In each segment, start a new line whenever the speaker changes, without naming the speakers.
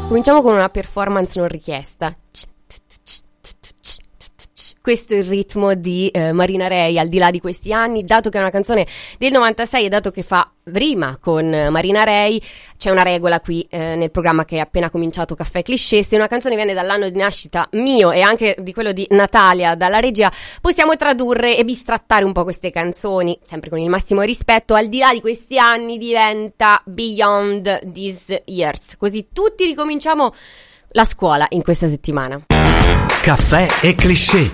Cominciamo con una performance non richiesta. Questo è il ritmo di Marina Ray, Al di là di questi anni. Dato che è una canzone del 96 e dato che fa rima con Marina Ray, c'è una regola qui nel programma che è appena cominciato, Caffè Cliché. Se una canzone viene dall'anno di nascita mio e anche di quello di Natalia dalla regia, possiamo tradurre e bistrattare un po' queste canzoni, sempre con il massimo rispetto. Al di là di questi anni diventa Beyond These Years, così tutti ricominciamo la scuola in questa settimana.
Caffè e cliché.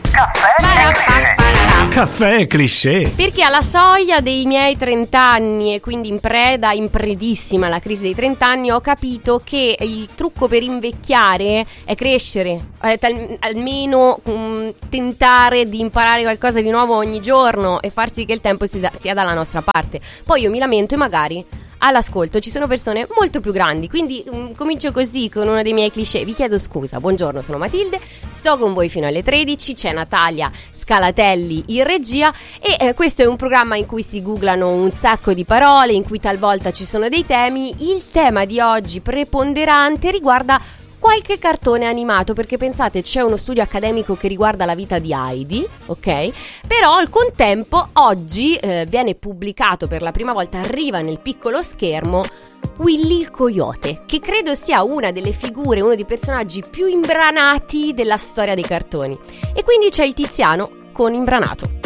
Caffè e cliché.
Perché alla soglia dei miei 30 anni e quindi in predissima la crisi dei 30 anni, ho capito che il trucco per invecchiare è crescere, almeno tentare di imparare qualcosa di nuovo ogni giorno e far sì che il tempo sia dalla nostra parte. Poi io mi lamento e magari all'ascolto ci sono persone molto più grandi, quindi comincio così con uno dei miei cliché. Vi chiedo scusa. Buongiorno, sono Matilde, sto con voi fino alle 13, c'è Natalia Scalatelli in regia e questo è un programma in cui si googlano un sacco di parole, in cui talvolta ci sono dei temi. Il tema di oggi preponderante riguarda qualche cartone animato, perché pensate, c'è uno studio accademico che riguarda la vita di Heidi, ok? Però al contempo oggi viene pubblicato per la prima volta, arriva nel piccolo schermo Willy il Coyote, che credo sia una delle figure, uno dei personaggi più imbranati della storia dei cartoni. E quindi c'è il Tiziano con imbranato.